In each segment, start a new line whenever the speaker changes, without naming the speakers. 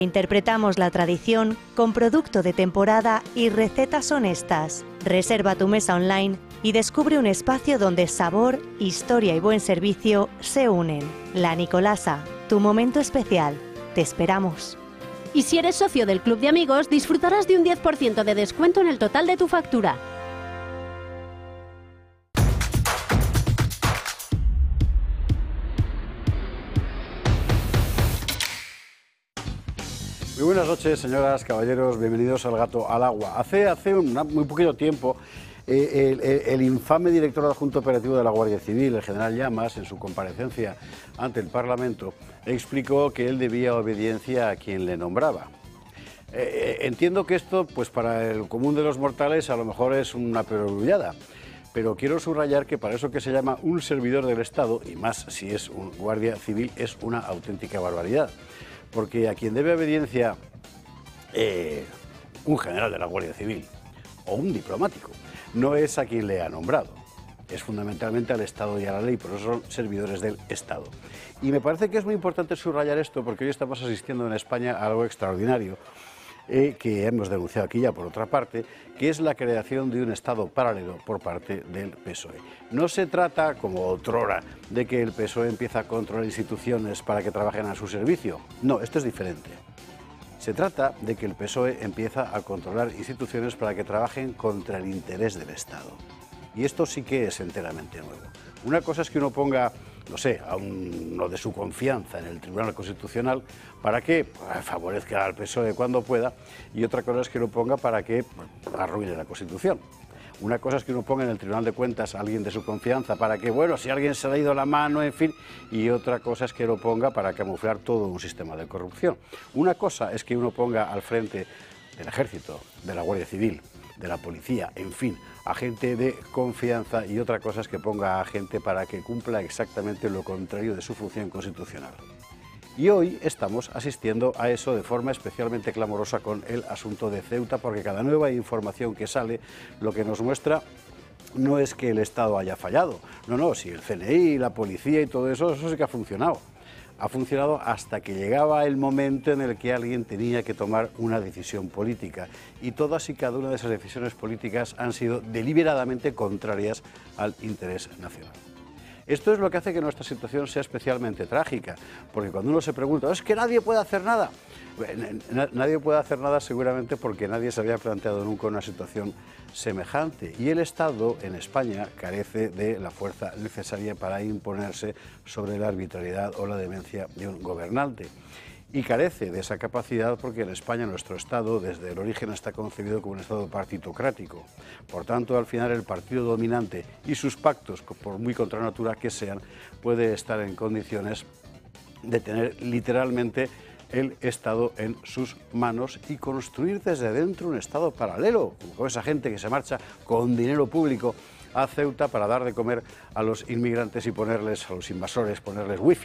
Interpretamos la tradición con producto de temporada y recetas honestas. Reserva tu mesa online y descubre un espacio donde sabor, historia y buen servicio se unen. La Nicolasa, tu momento especial. Te esperamos.
Y si eres socio del Club de Amigos, disfrutarás de un 10% de descuento en el total de tu factura.
Muy buenas noches, señoras, caballeros, bienvenidos al Gato al Agua. Hace muy poquito tiempo, el infame director adjunto operativo de la Guardia Civil, el general Llamas, en su comparecencia ante el Parlamento, explicó que él debía obediencia a quien le nombraba. Entiendo que esto, pues para el común de los mortales, a lo mejor es una perogrullada, pero quiero subrayar que para eso que se llama un servidor del Estado, y más si es un guardia civil, es una auténtica barbaridad. Porque a quien debe obediencia un general de la Guardia Civil o un diplomático no es a quien le ha nombrado, es fundamentalmente al Estado y a la ley, por eso son servidores del Estado. Y me parece que es muy importante subrayar esto porque hoy estamos asistiendo en España a algo extraordinario que hemos denunciado aquí ya por otra parte, que es la creación de un Estado paralelo por parte del PSOE. No se trata, como otrora, de que el PSOE empieza a controlar instituciones para que trabajen a su servicio. No, esto es diferente. Se trata de que el PSOE empieza a controlar instituciones para que trabajen contra el interés del Estado. Y esto sí que es enteramente nuevo. Una cosa es que uno ponga, no sé, a uno de su confianza en el Tribunal Constitucional para que favorezca al PSOE cuando pueda, y otra cosa es que lo ponga para que arruine la Constitución. Una cosa es que uno ponga en el Tribunal de Cuentas a alguien de su confianza para que, bueno, si alguien se le ha ido la mano, en fin, y otra cosa es que lo ponga para camuflar todo un sistema de corrupción. Una cosa es que uno ponga al frente del Ejército, de la Guardia Civil, de la policía, en fin, a gente de confianza, y otra cosa es que ponga a gente para que cumpla exactamente lo contrario de su función constitucional. Y hoy estamos asistiendo a eso de forma especialmente clamorosa con el asunto de Ceuta, porque cada nueva información que sale lo que nos muestra no es que el Estado haya fallado, no, si el CNI, la policía y todo eso sí que ha funcionado. Ha funcionado hasta que llegaba el momento en el que alguien tenía que tomar una decisión política, y todas y cada una de esas decisiones políticas han sido deliberadamente contrarias al interés nacional. Esto es lo que hace que nuestra situación sea especialmente trágica, porque cuando uno se pregunta, ¿es que nadie puede hacer nada? Nadie puede hacer nada seguramente porque nadie se había planteado nunca una situación semejante, y el Estado en España carece de la fuerza necesaria para imponerse sobre la arbitrariedad o la demencia de un gobernante. Y carece de esa capacidad porque en España nuestro Estado desde el origen está concebido como un Estado partitocrático. Por tanto, al final el partido dominante y sus pactos, por muy contra natura que sean, puede estar en condiciones de tener literalmente el Estado en sus manos y construir desde dentro un Estado paralelo, con esa gente que se marcha con dinero público a Ceuta para dar de comer a los inmigrantes y ponerles, a los invasores, ponerles wifi.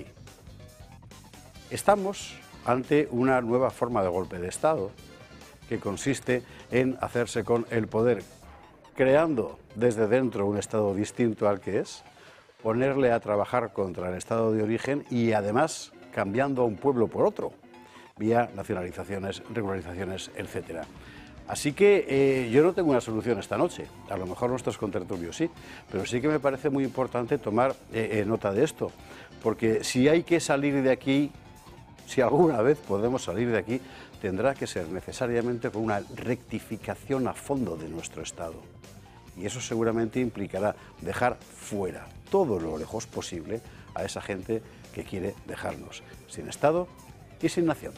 Estamos ante una nueva forma de golpe de Estado que consiste en hacerse con el poder, creando desde dentro un Estado distinto al que es, ponerle a trabajar contra el Estado de origen y además cambiando a un pueblo por otro, vía nacionalizaciones, regularizaciones, etc. Así que yo no tengo una solución esta noche, a lo mejor nuestros contertulios sí, pero sí que me parece muy importante tomar nota de esto, porque si hay que salir de aquí, si alguna vez podemos salir de aquí, tendrá que ser necesariamente con una rectificación a fondo de nuestro Estado. Y eso seguramente implicará dejar fuera todo lo lejos posible a esa gente que quiere dejarnos sin Estado y sin nación.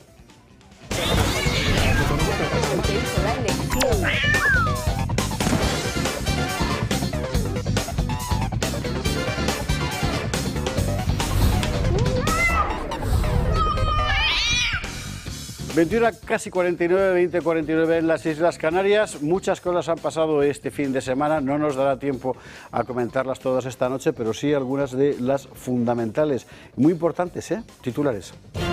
21 casi 49, 20:49 en las Islas Canarias. Muchas cosas han pasado este fin de semana, no nos dará tiempo a comentarlas todas esta noche, pero sí algunas de las fundamentales, muy importantes, titulares.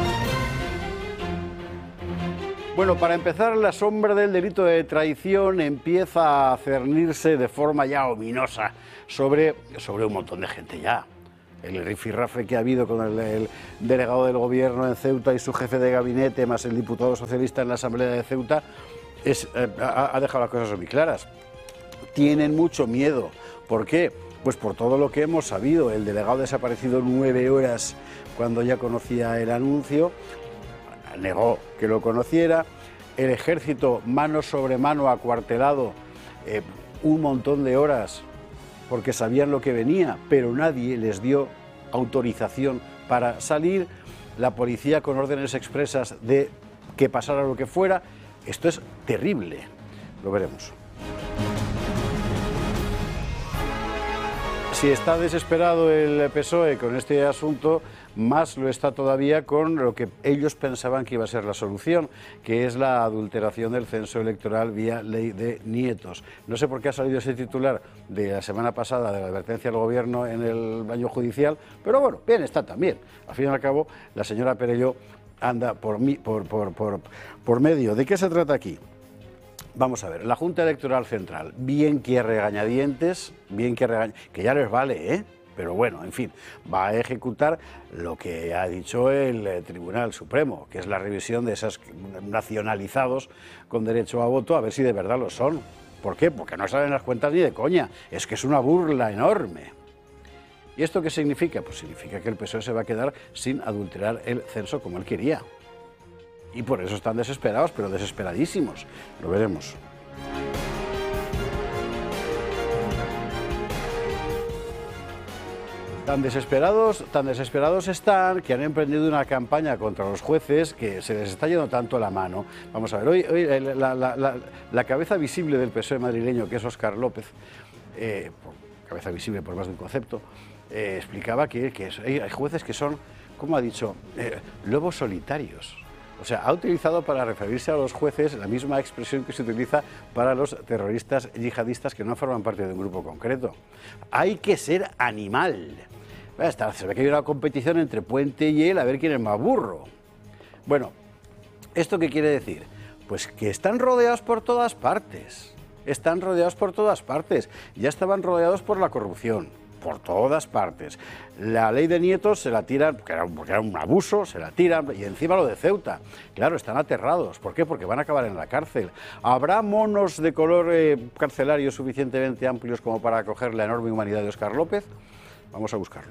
Bueno, para empezar, la sombra del delito de traición empieza a cernirse de forma ya ominosa sobre un montón de gente ya. el rifirrafe que ha habido con el delegado del gobierno en Ceuta y su jefe de gabinete, más el diputado socialista en la Asamblea de Ceuta, ha dejado las cosas muy claras. Tienen mucho miedo. ¿Por qué? Pues por todo lo que hemos sabido. El delegado desaparecido 9 horas cuando ya conocía el anuncio, negó que lo conociera. El ejército mano sobre mano acuartelado un montón de horas porque sabían lo que venía, pero nadie les dio autorización para salir. La policía con órdenes expresas de que pasara lo que fuera. Esto es terrible. Lo veremos. Si está desesperado el PSOE con este asunto, más lo está todavía con lo que ellos pensaban que iba a ser la solución, que es la adulteración del censo electoral vía ley de nietos. No sé por qué ha salido ese titular de la semana pasada de la advertencia del gobierno en el baño judicial, pero bueno, bien está también. Al fin y al cabo, la señora Perelló anda por medio. ¿De qué se trata aquí? Vamos a ver, la Junta Electoral Central, bien que regañadientes, que ya les vale, ¿eh? Pero bueno, en fin, va a ejecutar lo que ha dicho el Tribunal Supremo, que es la revisión de esos nacionalizados con derecho a voto, a ver si de verdad lo son. ¿Por qué? Porque no salen las cuentas ni de coña, es que es una burla enorme. ¿Y esto qué significa? Pues significa que el PSOE se va a quedar sin adulterar el censo como él quería. Y por eso están desesperados, pero desesperadísimos. Lo veremos. Tan desesperados están que han emprendido una campaña contra los jueces que se les está yendo tanto la mano. Vamos a ver, hoy la cabeza visible del PSOE madrileño, que es Óscar López, cabeza visible por más de un concepto, explicaba que hay jueces que son, como ha dicho, lobos solitarios. O sea, ha utilizado para referirse a los jueces la misma expresión que se utiliza para los terroristas yihadistas que no forman parte de un grupo concreto. Hay que ser animal. Se ve que hay una competición entre Puente y él a ver quién es más burro. Bueno, ¿esto qué quiere decir? Pues que están rodeados por todas partes. Están rodeados por todas partes. Ya estaban rodeados por la corrupción. Por todas partes. La ley de nietos se la tiran, porque era un abuso, se la tiran, y encima lo de Ceuta. Claro, están aterrados. ¿Por qué? Porque van a acabar en la cárcel. ¿Habrá monos de color carcelario suficientemente amplios como para acoger la enorme humanidad de Óscar López? Vamos a buscarlo.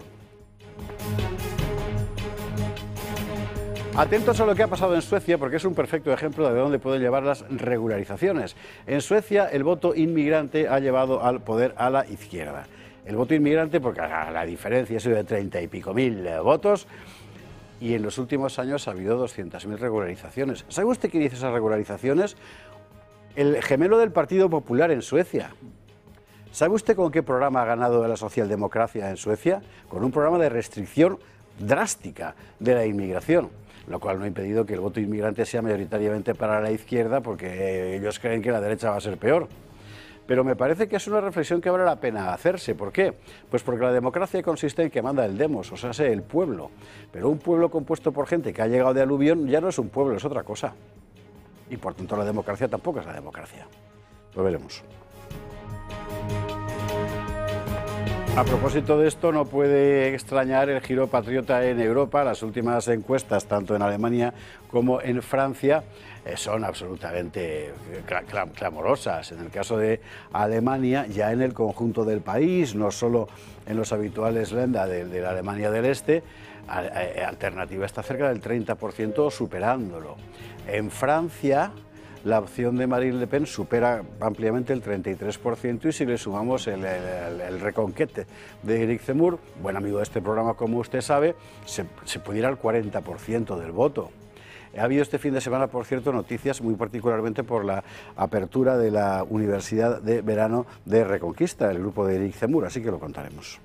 Atentos a lo que ha pasado en Suecia, porque es un perfecto ejemplo de dónde pueden llevar las regularizaciones. En Suecia, el voto inmigrante ha llevado al poder a la izquierda. El voto inmigrante, porque la diferencia ha sido de 30 y pico mil votos, y en los últimos años ha habido 200.000 regularizaciones. ¿Sabe usted quién hizo esas regularizaciones? El gemelo del Partido Popular en Suecia. ¿Sabe usted con qué programa ha ganado la socialdemocracia en Suecia? Con un programa de restricción drástica de la inmigración, lo cual no ha impedido que el voto inmigrante sea mayoritariamente para la izquierda, porque ellos creen que la derecha va a ser peor. Pero me parece que es una reflexión que vale la pena hacerse. ¿Por qué? Pues porque la democracia consiste en que manda el demos, o sea, el pueblo. Pero un pueblo compuesto por gente que ha llegado de aluvión ya no es un pueblo, es otra cosa. Y por tanto la democracia tampoco es la democracia. Lo veremos. A propósito de esto, no puede extrañar el giro patriota en Europa. Las últimas encuestas, tanto en Alemania como en Francia, son absolutamente clamorosas. En el caso de Alemania, ya en el conjunto del país, no solo en los habituales Länder de la Alemania del Este, Alternativa está cerca del 30%, superándolo. En Francia, la opción de Marine Le Pen supera ampliamente el 33%, y si le sumamos el Reconquête de Éric Zemmour, buen amigo de este programa como usted sabe, se puede ir al 40% del voto. Ha habido este fin de semana, por cierto, noticias muy particularmente por la apertura de la Universidad de Verano de Reconquista, el grupo de Éric Zemmour, así que lo contaremos.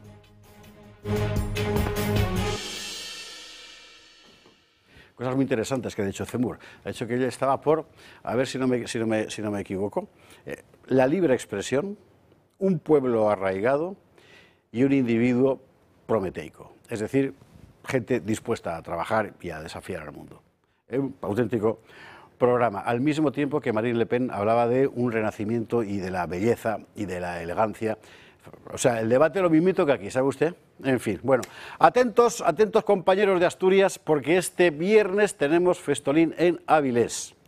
Cosas muy interesantes que ha dicho Zemmour. Ha dicho que ella estaba por, a ver si no me equivoco, la libre expresión, un pueblo arraigado y un individuo prometeico. Es decir, gente dispuesta a trabajar y a desafiar al mundo. Un auténtico programa. Al mismo tiempo que Marine Le Pen hablaba de un renacimiento y de la belleza y de la elegancia O sea, el debate lo mismito que aquí, ¿sabe usted? En fin, bueno, atentos, atentos compañeros de Asturias, porque este viernes tenemos Festolín en Avilés.